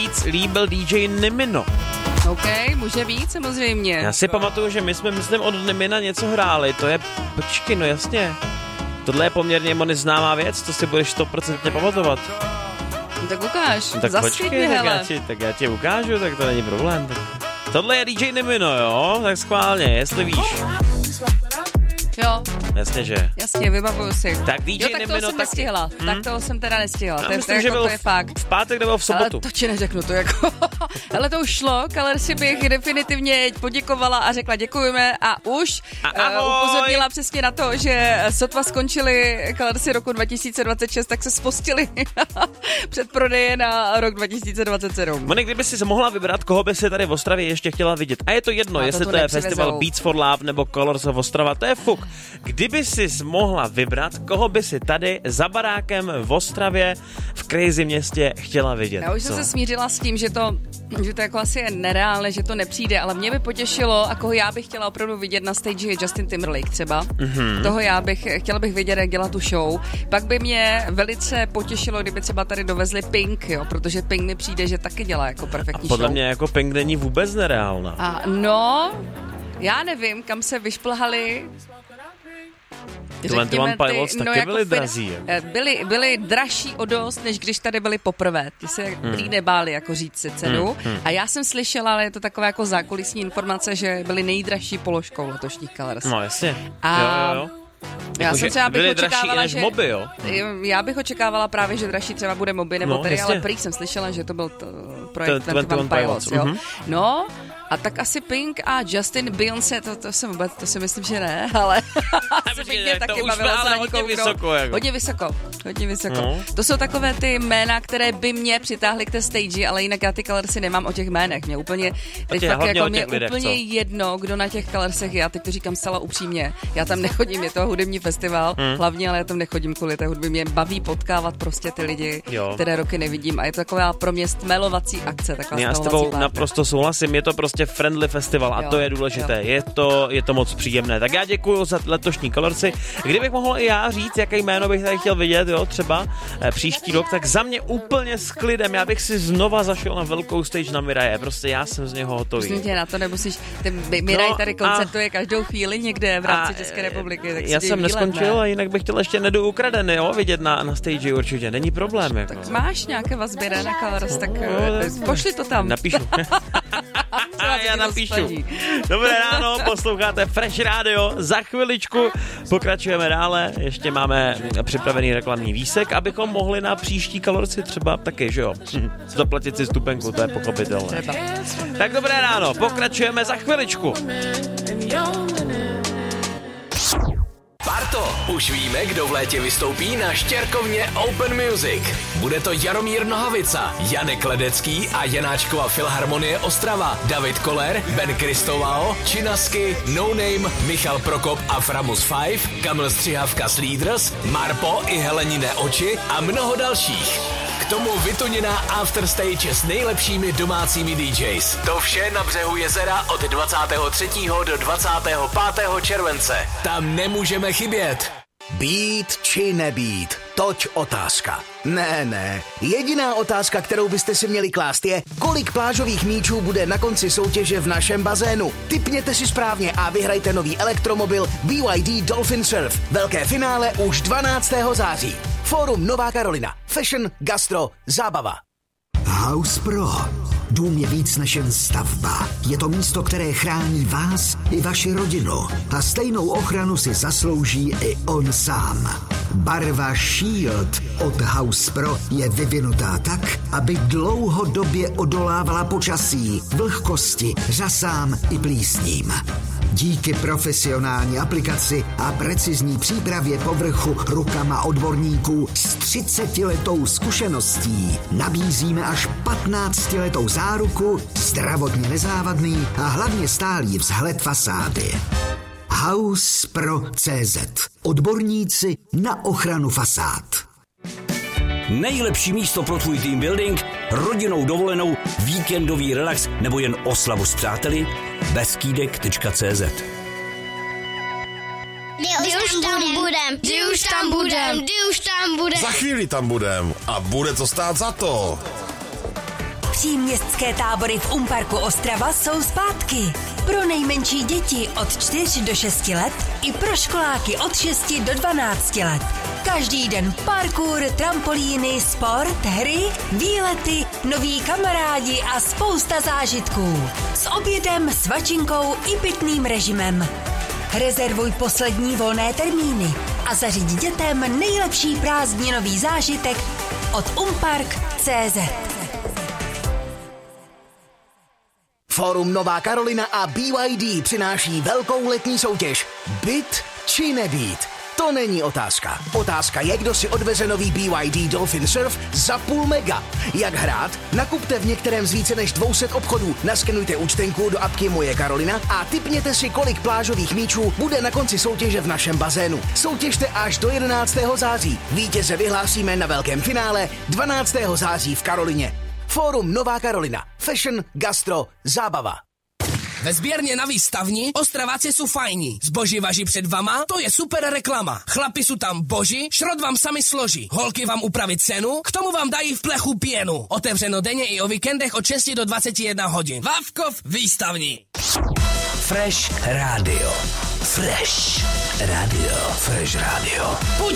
víc líbil DJ Nimino. OK, může být, samozřejmě. Já si pamatuju, že my jsme, myslím, od Nimina něco hráli, to je, počkej, no jasně. Tohle je poměrně známá věc, to si budeš 100% pamatovat. No, tak ukáž, no, tak zasvíť mi, hele. Tak já ti ukážu, tak to není problém. Tak... Tohle je DJ Nimino, jo? Tak schválně, jestli víš. Jo. Jasně, že. Jasně, vybavuju si. Tak DJ jo, tak Nimino toho jsem nestihla. Tak toho jsem teda nestihla. Já to myslím, je, že jako, byl to je fakt. V pátek nebo v sobotu. Ale to ti neřeknu, to jako... Ale to už šlo, Colorsi bych definitivně poděkovala a řekla děkujeme a už upozornila přesně na to, že sotva skončili Colorsi roku 2026, tak se spustili před prodeje na rok 2027. Moni, kdyby si mohla vybrat, koho by si tady v Ostravě ještě chtěla vidět. A je to jedno, jestli to je festival Beats for Love nebo Colors of Ostrava, to je fuk. Kdyby si mohla vybrat, koho by si tady za barákem v Ostravě v crazy městě chtěla vidět. Já už jsem se smířila s tím, že to jako asi je nereálné, že to nepřijde, ale mě by potěšilo, a koho já bych chtěla opravdu vidět na stage je Justin Timberlake třeba. Mm-hmm. Toho chtěla bych vidět, jak dělá tu show. Pak by mě velice potěšilo, kdyby třeba tady dovezli Pink, jo, protože Pink mi přijde, že taky dělá jako perfektní show. Podle mě jako Pink není vůbec nereálna. A no, já nevím, kam se vyšplhali. 21 Pilots taky byli drazí. Byli dražší o dost, než když tady byli poprvé. Ti se prý nebáli jako říct si cenu. A já jsem slyšela, ale je to taková jako zákulisní informace, že byli nejdražší položkou letošních Colors. No jasně. A jo. Já jsem třeba bych očekávala, že Moby, jo? Já bych očekávala právě, že dražší třeba bude Moby nebo tady, ale prý jsem slyšela, že to byl projekt 21 Pilots, jo. No, a tak asi Pink a Justin, Beyoncé, to si myslím, že ne, ale asi bych mě taky bavila se na ní kouknout. Hodně vysoko. No. To jsou takové ty jména, které by mě přitáhly k té stage, ale jinak já ty Colorsy nemám o těch jménech. Mě úplně, teď fakt jako mě lidech, úplně jedno, kdo na těch Colorsech je. Já teď to říkám zcela upřímně. Já tam nechodím, je to hudební festival, hlavně, ale já tam nechodím kvůli té hudbě. Mě baví potkávat prostě ty lidi, které roky nevidím. A je to taková pro mě stmelovací akce. Já s tebou naprosto souhlasím, je to prostě friendly festival a to je důležité. Je to moc příjemné. Tak já děkuju za letošní Colorsy. Kdybych mohl i já říct, jaké jméno bych tady chtěl vidět, jo, třeba příští rok, tak za mě úplně s klidem. Já bych si znova zašel na velkou stage na Miraje. Prostě já jsem z něho hotový. Prostě na to nemusíš. Miraj tady koncertuje každou chvíli někde v rámci České republiky. Tak já jsem neskončil a jinak bych chtěl ještě Nedu Ukradený, jo, vidět na stage určitě. Není problém. Jako. Tak máš nějaké vazby na Colors, tak pošli to tam. Napíšu. Já napíšu. Dobré ráno, posloucháte Fresh Radio. Za chviličku pokračujeme dále. Ještě máme připravený reklamní výsek, abychom mohli na příští Colorsy třeba taky, že jo? Zaplatit si stupenku, to je pochopitelné. Tak dobré ráno, pokračujeme za chviličku. Barto, už víme, kdo v létě vystoupí na Štěrkovně Open Music. Bude to Jaromír Nohavica, Janek Ledecký a Janáčkova Filharmonie Ostrava, David Koller, Ben Kristovao, Činasky, No Name, Michal Prokop a Framus 5, Kamil Střihavka s Leaders, Marpo i Helenine oči a mnoho dalších. K tomu vytuněná afterstage s nejlepšími domácími DJs. To vše na břehu jezera od 23. do 25. července. Tam nemůžeme chybět. Být či nebýt, toť otázka. Ne. Jediná otázka, kterou byste si měli klást je, kolik plážových míčů bude na konci soutěže v našem bazénu. Tipněte si správně a vyhrajte nový elektromobil BYD Dolphin Surf. Velké finále už 12. září. Fórum Nová Karolina. Fashion, gastro, zábava. House Pro. Dům je víc než jen stavba. Je to místo, které chrání vás i vaši rodinu. A stejnou ochranu si zaslouží i on sám. Barva Shield od House Pro je vyvinutá tak, aby dlouhodobě odolávala počasí, vlhkosti, řasám i plísním. Díky profesionální aplikaci a precizní přípravě povrchu rukama odborníků s 30letou zkušeností nabízíme až 15letou záruku, zdravotně nezávadný a hlavně stálý vzhled fasády. HousePro.cz. Odborníci na ochranu fasád. Nejlepší místo pro tvůj team building, rodinnou dovolenou, víkendový relax nebo jen oslavu s přáteli? Beskydek.cz. Kdy už tam budem. Za chvíli tam budem a bude to stát za to. Příměstské tábory v Umparku Ostrava jsou zpátky. Pro nejmenší děti od 4 do 6 let i pro školáky od 6 do 12 let. Každý den parkour, trampolíny, sport, hry, výlety, noví kamarádi a spousta zážitků. S obědem, svačinkou i pitným režimem. Rezervuj poslední volné termíny a zařiď dětem nejlepší prázdninový zážitek od umpark.cz. Fórum Nová Karolina a BYD přináší velkou letní soutěž. Byt či nebýt? To není otázka. Otázka je, kdo si odveze nový BYD Dolphin Surf za půl mega. Jak hrát? Nakupte v některém z více než 200 obchodů, naskenujte účtenku do apky Moje Karolina a tipněte si, kolik plážových míčů bude na konci soutěže v našem bazénu. Soutěžte až do 11. září. Vítěze vyhlásíme na velkém finále 12. září v Karolině. Fórum Nová Karolina. Fashion, gastro, zábava. Ve sběrně na Výstavni Ostraváci jsou fajní. Zboží važí před vama, to je super reklama. Chlapi jsou tam boží, šrot vám sami složí. Holky vám upraví cenu, k tomu vám dají v plechu pěnu. Otevřeno denně i o víkendech od 6 do 21 hodin. Vávkov Výstavní. Fresh Radio. Fresh Radio. Fresh Radio. Buď